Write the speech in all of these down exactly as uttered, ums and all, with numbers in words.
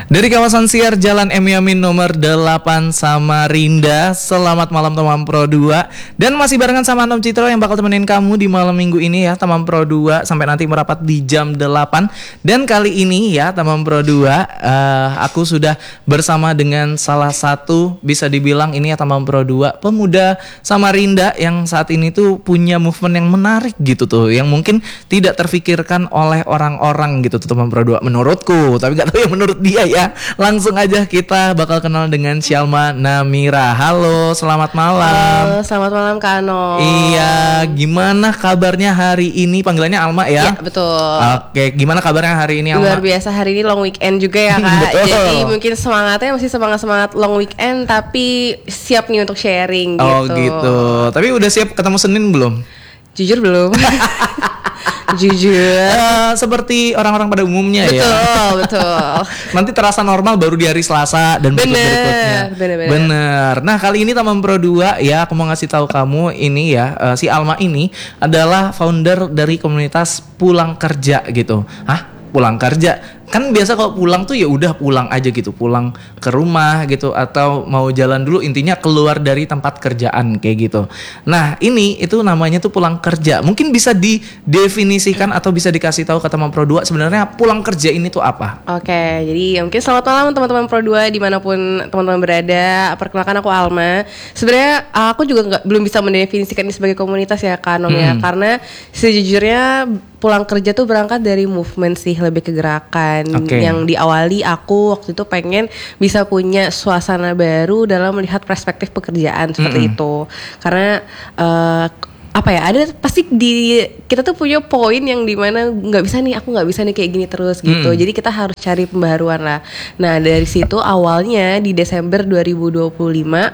Dari kawasan Siar Jalan M Yamin nomor delapan Samarinda. Selamat malam teman Pro dua. Dan masih barengan sama Anom Citro yang bakal temenin kamu di malam minggu ini ya teman Pro dua, sampai nanti merapat di jam delapan. Dan kali ini ya teman Pro dua, uh, aku sudah bersama dengan salah satu, bisa dibilang ini ya teman Pro dua, pemuda Samarinda yang saat ini tuh punya movement yang menarik gitu tuh, yang mungkin tidak terfikirkan oleh orang-orang gitu tuh teman Pro dua menurutku, tapi gak tahu ya menurut dia ya. Langsung aja kita bakal kenal dengan Syalma Namira. Halo, selamat malam. Halo, selamat malam Kak Ano. Iya, gimana kabarnya hari ini? Panggilannya Alma ya? Iya, betul. Oke, gimana kabarnya hari ini Alma? Luar biasa, hari ini long weekend juga ya Kak. Betul. Jadi mungkin semangatnya masih semangat-semangat long weekend, tapi siap nih untuk sharing gitu. Oh gitu. Tapi udah siap ketemu Senin belum? Jujur belum. Jujur. Uh, seperti orang-orang pada umumnya betul, ya. Betul, betul. Nanti terasa normal baru di hari Selasa dan berikut-berikutnya. Bener, bener. Bener. Nah kali ini teman Pro dua ya, aku mau ngasih tahu kamu ini ya, uh, si Alma ini adalah founder dari komunitas Pulang Kerja gitu. Hah? Pulang kerja? Kan biasa kalau pulang tuh ya udah pulang aja gitu, pulang ke rumah gitu, atau mau jalan dulu, intinya keluar dari tempat kerjaan kayak gitu. Nah ini itu namanya tuh pulang kerja. Mungkin bisa didefinisikan atau bisa dikasih tahu ke teman Pro dua sebenarnya pulang kerja ini tuh apa? Oke, jadi mungkin selamat malam teman-teman Pro dua dimanapun teman-teman berada. Perkenalkan aku Alma. Sebenarnya aku juga nggak belum bisa mendefinisikan ini sebagai komunitas ya Kak Nom ya, Hmm. karena sejujurnya pulang kerja tuh berangkat dari movement sih, lebih ke gerakan. Okay. Yang diawali aku waktu itu pengen bisa punya suasana baru dalam melihat perspektif pekerjaan seperti Mm-mm. itu. Karena uh, apa ya, ada pasti di kita tuh punya poin yang dimana nggak bisa nih, aku nggak bisa nih kayak gini terus gitu. Mm. Jadi kita harus cari pembaruan lah. Nah dari situ awalnya di Desember dua ribu dua puluh lima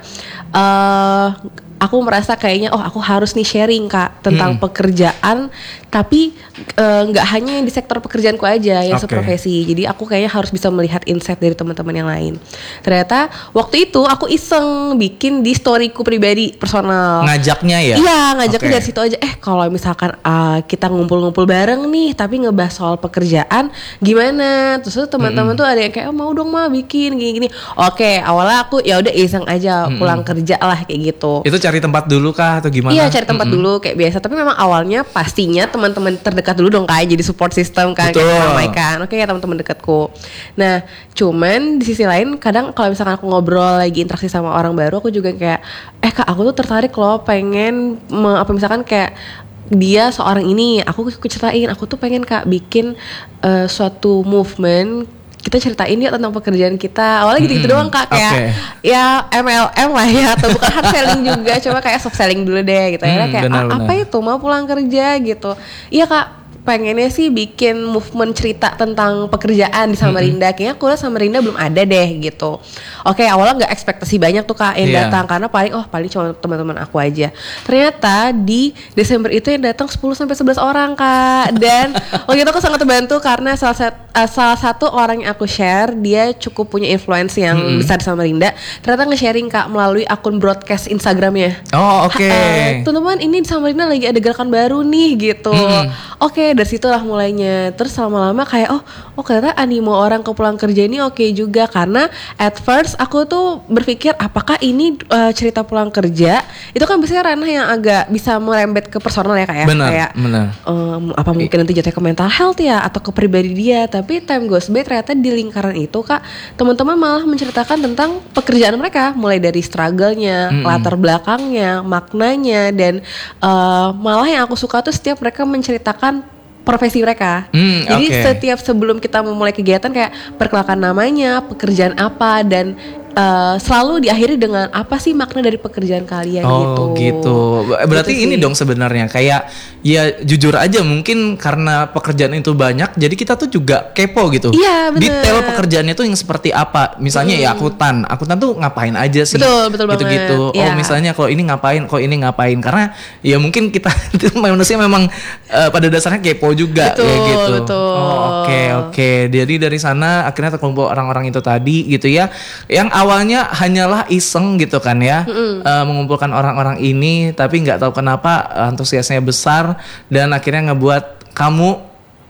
uh, aku merasa kayaknya oh aku harus nih sharing Kak tentang hmm. pekerjaan, tapi nggak uh, hanya di sektor pekerjaanku aja yang okay. seprofesi. Jadi aku kayaknya harus bisa melihat insight dari teman-teman yang lain. Ternyata waktu itu aku iseng bikin di storyku pribadi personal. Ngajaknya ya? Iya, ngajaknya okay. dari situ aja. Eh kalau misalkan uh, kita ngumpul-ngumpul bareng nih, tapi ngebahas soal pekerjaan gimana? Terus teman-teman mm-hmm. tuh ada yang kayak oh, mau dong mah bikin gini-gini. Oke, awalnya aku ya udah iseng aja mm-hmm. pulang kerja lah kayak gitu. Itu cari tempat dulu kah atau gimana? Iya, cari tempat mm-hmm. dulu kayak biasa. Tapi memang awalnya pastinya teman-teman terdekat dulu dong kayak jadi support system kan, Betul. kayak ramaikan. Oke ya teman-teman dekatku. Nah, cuman di sisi lain kadang kalau misalkan aku ngobrol lagi interaksi sama orang baru, aku juga kayak eh Kak, aku tuh tertarik loh pengen me, apa misalkan kayak dia seorang ini, aku aku ceritain, aku tuh pengen Kak bikin uh, suatu movement, kita ceritain ya tentang pekerjaan kita. Awalnya gitu-gitu hmm, doang Kak, kayak okay. ya M L M lah ya, atau bukan hard selling juga, coba kayak soft selling dulu deh gitu ya. Hmm, kayak benar, ah, apa benar. itu mau pulang kerja gitu. Iya Kak, pengennya sih bikin movement cerita tentang pekerjaan di Samarinda. Mm-hmm. Kayaknya aku lihat Samarinda belum ada deh gitu. Oke, awalnya nggak ekspektasi banyak tuh Kak yang yeah. datang, karena paling oh paling cuma teman-teman aku aja. Ternyata di Desember itu yang datang sepuluh sampai sebelas orang Kak. Dan waktu itu aku sangat terbantu karena salah satu uh, salah satu orang yang aku share, dia cukup punya influence yang mm-hmm. besar di Samarinda. Ternyata nge-sharing Kak melalui akun broadcast Instagramnya. Oh oke. Okay. Uh, teman-teman ini di Samarinda lagi ada gerakan baru nih gitu. Mm-hmm. Oke, okay, dari situlah mulainya. Terus lama-lama kayak oh, oh ternyata animo orang ke pulang kerja ini oke okay juga, karena at first aku tuh berpikir apakah ini uh, cerita pulang kerja itu kan biasanya ranah yang agak bisa merembet ke personal ya Kak ya. Benar, kayak benar. Um, apa mungkin nanti jatuh ke mental health ya atau ke pribadi dia. Tapi time goes by ternyata di lingkaran itu Kak, teman-teman malah menceritakan tentang pekerjaan mereka, mulai dari struggle-nya, mm-hmm. latar belakangnya, maknanya, dan uh, malah yang aku suka tuh setiap mereka menceritakan profesi mereka. Mm, Jadi okay. setiap sebelum kita memulai kegiatan kayak perkenalkan namanya, pekerjaan apa, dan uh, selalu diakhiri dengan apa sih makna dari pekerjaan kalian oh, gitu. Oh gitu. Berarti gitu ini dong sebenarnya kayak ya jujur aja mungkin karena pekerjaan itu banyak, jadi kita tuh juga kepo gitu. Iya benar. Detail pekerjaannya tuh yang seperti apa. Misalnya hmm. ya akuntan, akuntan tuh ngapain aja sih? Betul betul banget. Gitu-gitu. Ya. Oh misalnya kalau ini ngapain, kalau ini ngapain? Karena ya mungkin kita manusia memang uh, pada dasarnya kepo juga. Betul, ya gitu. betul. Oh oke okay, oke. Okay. Jadi dari sana akhirnya terkumpul orang-orang itu tadi gitu ya. Yang awalnya hanyalah iseng gitu kan ya, uh, mengumpulkan orang-orang ini, tapi nggak tahu kenapa antusiasnya besar dan akhirnya ngebuat kamu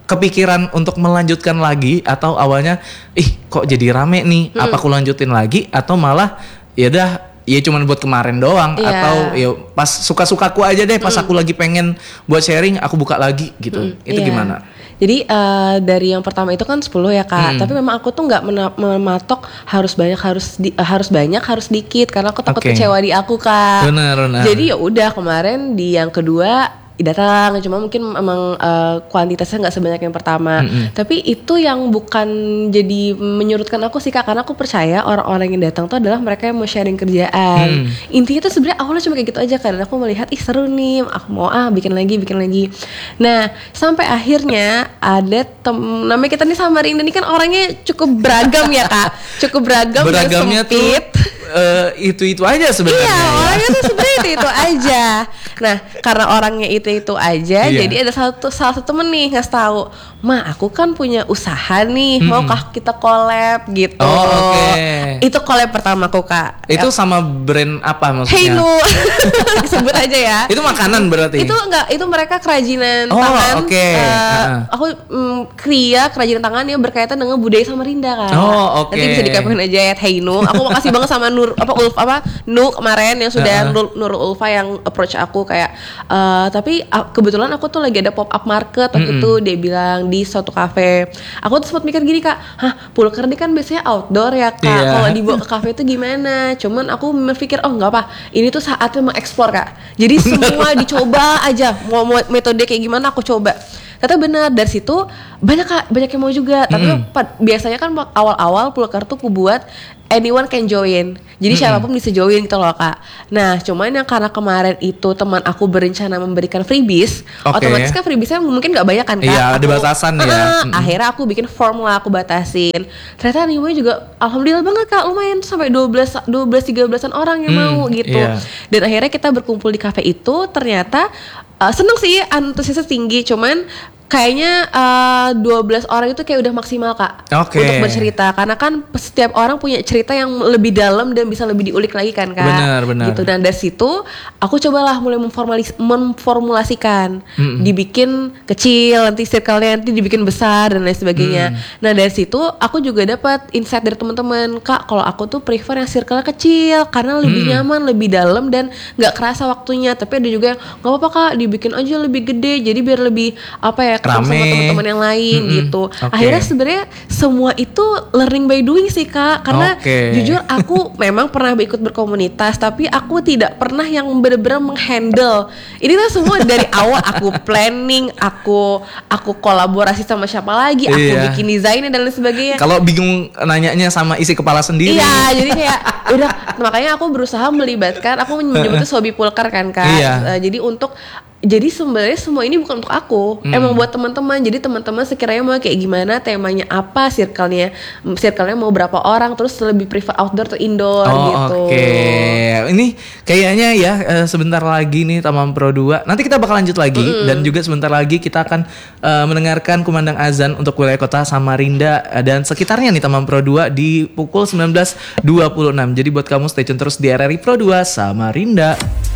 kepikiran untuk melanjutkan lagi atau awalnya ih kok jadi rame nih, hmm. apa aku lanjutin lagi atau malah ya udah ya cuman buat kemarin doang yeah. atau ya pas suka-sukaku aja deh pas mm. aku lagi pengen buat sharing aku buka lagi gitu. Mm, itu yeah. gimana? Jadi uh, dari yang pertama itu kan sepuluh ya Kak, hmm. tapi memang aku tuh nggak mematok harus banyak harus di, uh, harus banyak harus dikit karena aku takut okay. kecewa di aku Kak. Benar, benar. Jadi ya udah kemarin di yang kedua datang, cuma mungkin memang uh, kuantitasnya nggak sebanyak yang pertama. Mm-hmm. Tapi itu yang bukan jadi menyurutkan aku sih Kak, karena aku percaya orang-orang yang datang tuh adalah mereka yang mau sharing kerjaan. Mm. Intinya tuh sebenarnya awalnya cuma kayak gitu aja karena aku melihat ih seru nih, aku mau ah bikin lagi bikin lagi. Nah sampai akhirnya ada tem namanya kita nih sama Rinda ini kan orangnya cukup beragam ya Kak, cukup beragam dan sempit. Uh, itu-itu aja sebenarnya. Iya, orangnya tuh sebenarnya itu-itu aja. Nah, karena orangnya itu-itu aja, iya. jadi ada satu salah satu temen nih ngasih tahu, "Ma, aku kan punya usaha nih, mm-hmm. maukah kita collab gitu." Oh, oke. Okay. Itu collab pertamaku, Kak. Itu ya. Sama brand apa maksudnya? Hey Nu. Sebut aja ya. Itu makanan berarti. Itu enggak, itu mereka kerajinan oh, tangan. Oke. Okay. Uh, uh-huh. Aku mm, kria kerajinan tangan yang berkaitan dengan budaya Samarinda kan. Oh, oke. Okay. Nanti bisa dikepoin aja ya Hey Nu. Aku makasih banget sama Nur apa Ulf apa Nu kemarin yang sudah uh-huh. Nur, Nur Ulfa yang approach aku kayak uh, tapi uh, kebetulan aku tuh lagi ada pop up market waktu mm-hmm. itu dia bilang di suatu kafe. Aku tuh sempat mikir gini Kak, hah pulker ini kan biasanya outdoor ya Kak. Yeah. Kalau dibawa ke kafe itu gimana? Cuman aku berpikir oh nggak apa, ini tuh saatnya mengeksplor Kak. Jadi semua dicoba aja. Mau, mau metode kayak gimana aku coba. Ternyata benar dari situ banyak Kak, banyak yang mau juga. Tapi mm-hmm. biasanya kan awal-awal pulker tuh aku buat anyone can join. Jadi mm-hmm. siapapun bisa join gitu loh Kak. Nah cuman yang karena kemarin itu teman aku berencana memberikan freebies, okay. otomatis kan freebiesnya mungkin gak banyak kan Kak. Iya ada batasan ya. Mm-hmm. Akhirnya aku bikin form lah, aku batasin. Ternyata animonya juga alhamdulillah banget Kak, lumayan sampai dua belas tiga belasan orang yang mm, mau gitu. Yeah. Dan akhirnya kita berkumpul di kafe itu ternyata uh, seneng sih, antusiasnya tinggi. Cuman kayaknya uh, dua belas orang itu kayak udah maksimal Kak okay. untuk bercerita karena kan setiap orang punya cerita yang lebih dalam dan bisa lebih diulik lagi kan Kak. Benar, benar. Gitu dan dari situ aku cobalah mulai memformalis- memformulasikan, mm-hmm. dibikin kecil nanti circle-nya nanti dibikin besar dan lain sebagainya. Mm. Nah dari situ aku juga dapat insight dari teman-teman Kak kalau aku tuh prefer yang circle kecil karena lebih mm. nyaman, lebih dalam dan nggak kerasa waktunya. Tapi ada juga yang nggak apa-apa Kak dibikin aja lebih gede jadi biar lebih apa ya ketemu sama teman-teman yang lain mm-hmm. gitu. Okay. Akhirnya sebenarnya semua itu learning by doing sih Kak. Karena okay. jujur aku memang pernah ikut berkomunitas tapi aku tidak pernah yang benar-benar menghandle. Ini tuh semua dari awal aku planning, aku aku kolaborasi sama siapa lagi, aku iya. bikin desainnya dan lain sebagainya. Kalau bingung nanyanya sama isi kepala sendiri. Iya, jadi kayak udah makanya aku berusaha melibatkan, aku menyebutnya Sobi Pulker kan Kak. Iya. Uh, jadi untuk jadi sebenarnya semua ini bukan untuk aku, hmm. emang buat teman-teman. Jadi teman-teman sekiranya mau kayak gimana, temanya apa, circle-nya, circle-nya mau berapa orang, terus lebih prefer outdoor atau indoor oh, gitu. Oke, okay. Ini kayaknya ya sebentar lagi nih Taman Pro dua. Nanti kita bakal lanjut lagi mm. dan juga sebentar lagi kita akan uh, mendengarkan kumandang azan untuk wilayah kota Samarinda dan sekitarnya nih Taman Pro dua di pukul sembilan belas dua puluh enam. Jadi buat kamu stay tune terus di R R I Pro dua Samarinda.